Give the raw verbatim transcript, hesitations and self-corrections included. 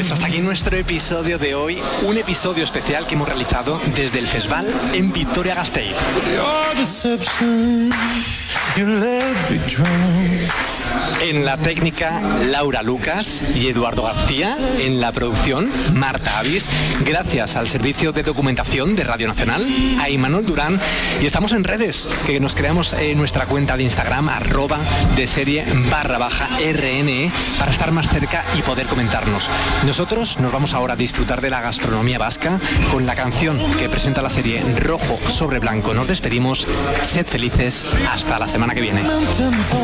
Pues hasta aquí nuestro episodio de hoy, un episodio especial que hemos realizado desde el Festival en Vitoria-Gasteiz. En la técnica, Laura Lucas y Eduardo García. En la producción, Marta Avis. Gracias al servicio de documentación de Radio Nacional, a Imanol Durán. Y estamos en redes, que nos creamos en nuestra cuenta de Instagram, arroba de serie barra baja R N E, para estar más cerca y poder comentarnos. Nosotros nos vamos ahora a disfrutar de la gastronomía vasca con la canción que presenta la serie Rojo sobre Blanco. Nos despedimos. Sed felices. Hasta la semana que viene.